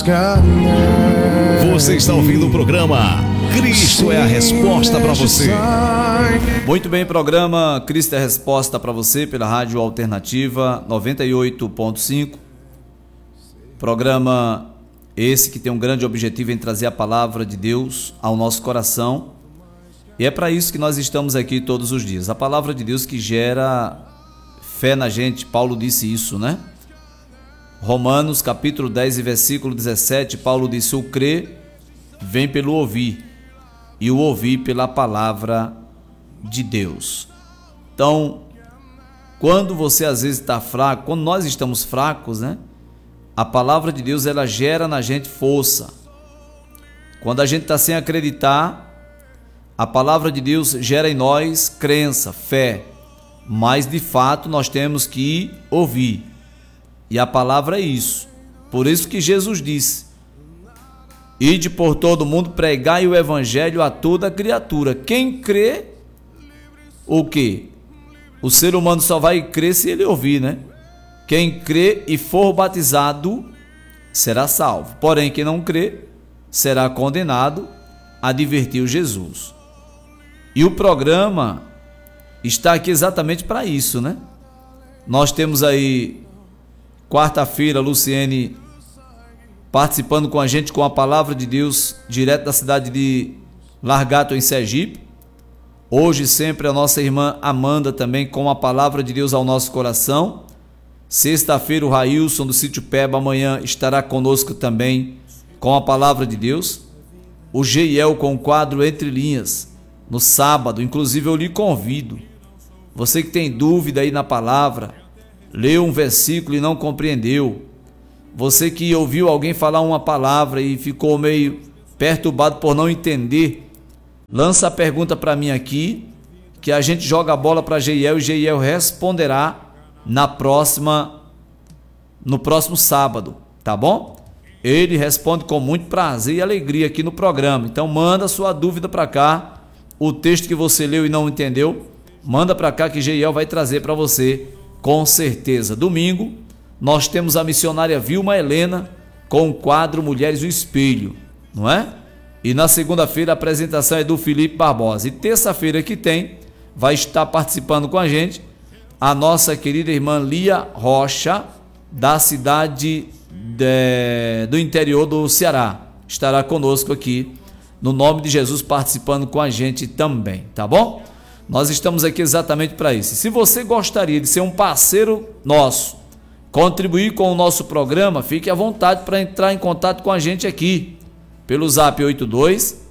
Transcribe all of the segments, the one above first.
Você está ouvindo o programa Cristo é a Resposta para você. Muito bem, programa Cristo é a Resposta para você pela Rádio Alternativa 98.5. Programa esse que tem um grande objetivo em trazer a palavra de Deus ao nosso coração. E é para isso que nós estamos aqui todos os dias. A palavra de Deus que gera fé na gente. Paulo disse isso, né? Romanos capítulo 10 e versículo 17, Paulo disse: o crer vem pelo ouvir, e o ouvir pela palavra de Deus. Então, quando você às vezes está fraco, quando nós estamos fracos, né? A palavra de Deus, ela gera na gente força. Quando a gente está sem acreditar, a palavra de Deus gera em nós crença, fé. Mas de fato nós temos que ouvir. E a palavra é isso. Por isso que Jesus disse: ide por todo mundo, pregai o evangelho a toda criatura. Quem crê, o quê? O ser humano só vai crer se ele ouvir, né? Quem crê e for batizado será salvo. Porém, quem não crê será condenado, advertiu Jesus. E o programa está aqui exatamente para isso, né? Nós temos aí quarta-feira, Luciene participando com a gente com a palavra de Deus, direto da cidade de Largato, em Sergipe. Hoje, sempre, a nossa irmã Amanda também com a palavra de Deus ao nosso coração. Sexta-feira, o Railson do Sítio Peba, amanhã estará conosco também com a palavra de Deus. O Geiel com o quadro Entre Linhas, no sábado. Inclusive, eu lhe convido, você que tem dúvida aí na palavra, leu um versículo e não compreendeu, você que ouviu alguém falar uma palavra e ficou meio perturbado por não entender, lança a pergunta para mim aqui, que a gente joga a bola para Geiel e Geiel responderá no próximo sábado, tá bom? Ele responde com muito prazer e alegria aqui no programa. Então manda sua dúvida para cá, o texto que você leu e não entendeu, manda para cá que Geiel vai trazer para você. Com certeza. Domingo, nós temos a missionária Vilma Helena com o quadro Mulheres do Espelho, não é? E na segunda-feira a apresentação é do Felipe Barbosa. E terça-feira que tem, vai estar participando com a gente a nossa querida irmã Lia Rocha, da cidade do interior do Ceará. Estará conosco aqui, no nome de Jesus, participando com a gente também, tá bom? Nós estamos aqui exatamente para isso. Se você gostaria de ser um parceiro nosso, contribuir com o nosso programa, fique à vontade para entrar em contato com a gente aqui, pelo zap 82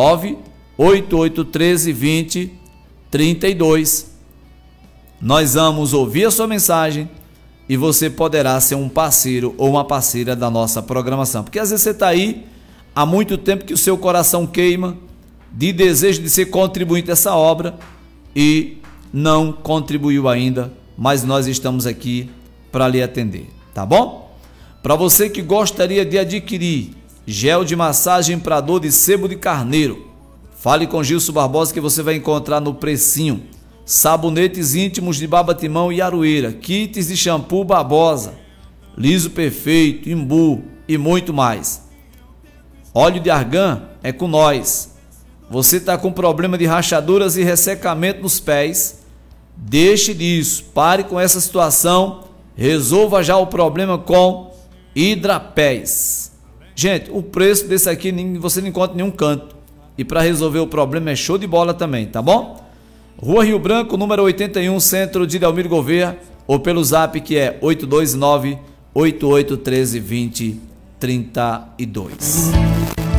98813 2032. Nós vamos ouvir a sua mensagem e você poderá ser um parceiro ou uma parceira da nossa programação. Porque às vezes você está aí há muito tempo que o seu coração queima de desejo de ser contribuinte dessa obra e não contribuiu ainda, mas nós estamos aqui para lhe atender, tá bom? Para você que gostaria de adquirir gel de massagem para dor de sebo de carneiro, fale com Gilson Barbosa que você vai encontrar no precinho. Sabonetes íntimos de Babatimão e Aroeira, kits de shampoo Barbosa, liso perfeito, imbu e muito mais. Óleo de argan é com nós. Você está com problema de rachaduras e ressecamento nos pés? Deixe disso, pare com essa situação, resolva já o problema com Hidrapés. Gente, o preço desse aqui você não encontra em nenhum canto. E para resolver o problema é show de bola também, tá bom? Rua Rio Branco, número 81, centro de Delmiro Gouveia, ou pelo zap que é 829-8813-2032.